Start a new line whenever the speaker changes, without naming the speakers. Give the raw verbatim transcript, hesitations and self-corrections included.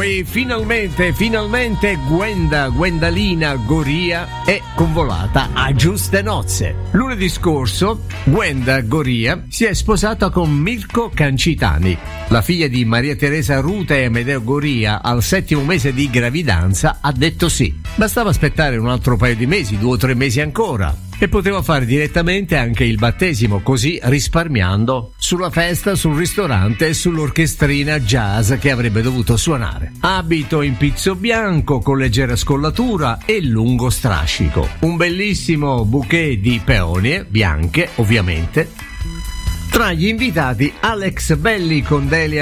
e finalmente, finalmente Gwenda, Gwendalina Goria è convolata a giuste nozze. Lunedì scorso Gwenda Goria si è sposata con Mirko Cancitani. La figlia di Maria Teresa Ruta e Amedeo Goria, al settimo mese di gravidanza, ha detto sì. Bastava aspettare un altro paio di mesi, due o tre mesi ancora, e poteva fare direttamente anche il battesimo, così risparmiando sulla festa, sul ristorante e sull'orchestrina jazz che avrebbe dovuto suonare. Abito in pizzo bianco con leggera scollatura e lungo strascico. Un bellissimo bouquet di peonie, bianche ovviamente. Tra gli invitati Alex Belli con Delia